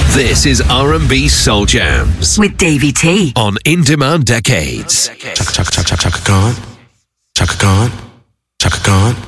This is R&B Soul Jams with Davey T on In Demand Decades. Chaka, chaka, chaka, chaka, Khan.